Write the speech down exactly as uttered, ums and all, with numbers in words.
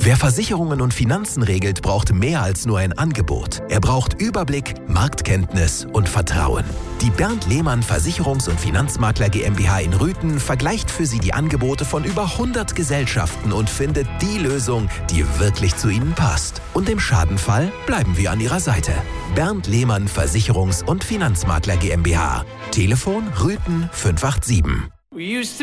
Wer Versicherungen und Finanzen regelt, braucht mehr als nur ein Angebot. Er braucht Überblick, Marktkenntnis und Vertrauen. Die Bernd Lehmann Versicherungs- und Finanzmakler GmbH in Rüthen vergleicht für Sie die Angebote von über hundert Gesellschaften und findet die Lösung, die wirklich zu Ihnen passt. Und im Schadenfall bleiben wir an Ihrer Seite. Bernd Lehmann Versicherungs- und Finanzmakler GmbH. Telefon Rüthen fünf acht sieben. We used to